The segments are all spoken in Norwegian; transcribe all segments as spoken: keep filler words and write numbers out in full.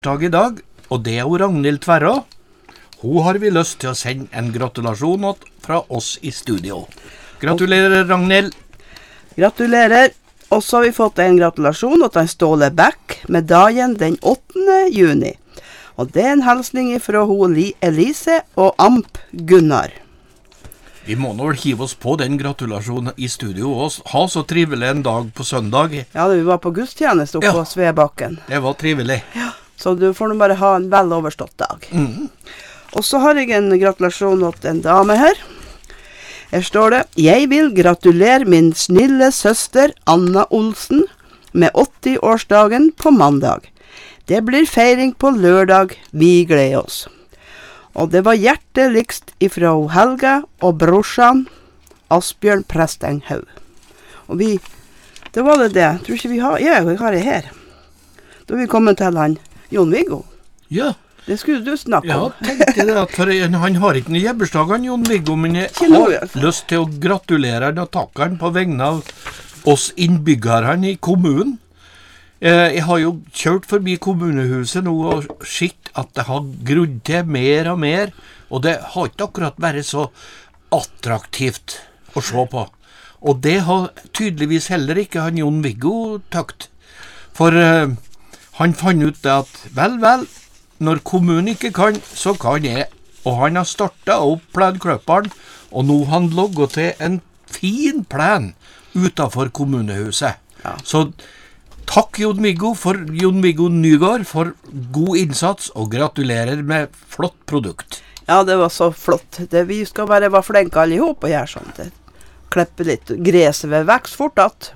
dag i dag, og det er jo Ragnhild Tverra. Hun har vi lyst til å sende en gratulasjon åt fra oss i studio. Gratulerer, Ragnhild. Gratulerer. Og så har vi fått en gratulasjon til Ståle Bæk med dagen den åttende juni. Og det er en hilsning fra Elise og Amp Gunnar. Vi må nå vel hive oss på den gratulasjonen i studio og ha så trivelig en dag på søndag. Ja, vi var på gudstjeneste oppe ja, på Svebakken. Det var trivelig. Ja, så du får nå bare ha en vel overstått dag. Mm. Og så har jeg en gratulasjon til en dame her. Her står det: Jeg vil gratulere min snille søster Anna Olsen med åtti-årsdagen på mandag. Det blir feiring på lørdag. Vi gleder oss. Og det var hjerteligst ifra Helga og brorsan Asbjørn Prestenghaug. Og vi, det var det det. Tror ikke vi har, ja, vi har det her. Da vi kommet til han, Jon-Viggo. Ja. Det skulle du snakke om. Ja, tenkte det at for han har ikke noen jebbersdag, han Jon-Viggo, men jeg noe, har lyst til å gratulere han og takke han på vegne av oss innbyggerne i kommunen. Eh, jeg har jo kjørt forbi kommunehuset nå og sett at det har grudd til mer og mer, og det har ikke akkurat vært så attraktivt å se på. Og det har tydeligvis heller ikke han Jon-Viggo tøkt. For eh, han fant ut det at, vel, vel, når kommunen ikke kan, så kan jeg. Og han har startet opp plenkløpperen, og nå har han logget til en fin plen utenfor kommunehuset. Ja. Så takk Jon-Viggo for Jon-Viggo Nygaard for god innsats, og gratulerer med flott produkt. Ja, det var så flott. Det, vi skal bare være flinke alle ihop og gjøre sånt. Det. Kleppe litt gresset ved vekst fort att.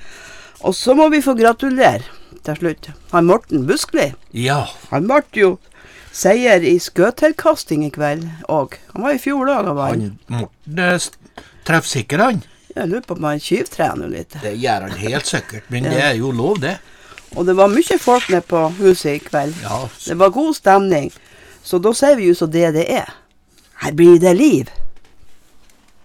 Og så må vi få gratulere til slutt. Han Morten Buskli. Ja. Han ble jo seier i skøterkasting i kveld, og han var i fjor dag. Han, han Morten er treffsikker, han. Jeg lurer på om han kyvtrener litt. Det gjør han helt sikkert, men ja. Det er jo lov det. Og det var mye folk nede på huset i kveld. Ja. Det var god stemning. Så da sier vi jo så det det er. Her blir det liv.